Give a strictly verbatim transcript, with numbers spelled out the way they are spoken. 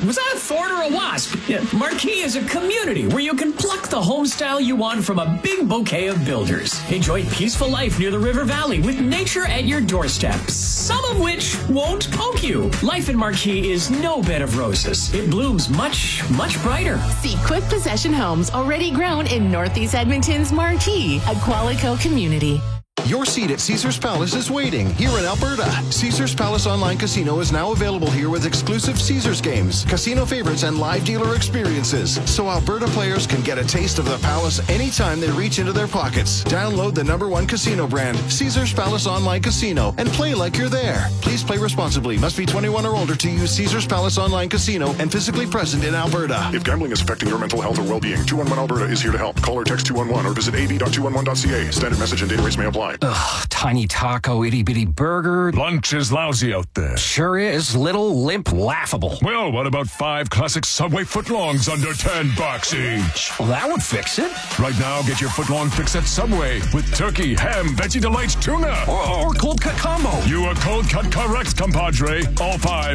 Was that a thorn or a wasp? Yeah, Marquee is a community where you can pluck the home style you want from a big bouquet of builders. Enjoy peaceful life near the river valley with nature at your doorstep, some of which won't poke you. Life in Marquee is no bed of roses. It blooms much, much brighter. See quick possession homes already grown in Northeast Edmonton's Marquee, a Qualico community. Your seat at Caesars Palace is waiting here in Alberta. Caesars Palace Online Casino is now available here with exclusive Caesars games, casino favorites, and live dealer experiences. So Alberta players can get a taste of the Palace anytime they reach into their pockets. Download the number one casino brand, Caesars Palace Online Casino, and play like you're there. Please play responsibly. Must be twenty-one or older to use Caesars Palace Online Casino and physically present in Alberta. If gambling is affecting your mental health or well-being, two one one Alberta is here to help. Call or text two one one or visit a v dot two one one dot c a. Standard message and data rates may apply. Ugh, tiny taco, itty-bitty burger. Lunch is lousy out there. Sure is. Little, limp, laughable. Well, what about five classic Subway footlongs under ten bucks each? Well, that would fix it. Right now, get your footlong fix at Subway with turkey, ham, Veggie Delights, tuna. Or, or cold cut combo. You are cold cut correct, compadre. All five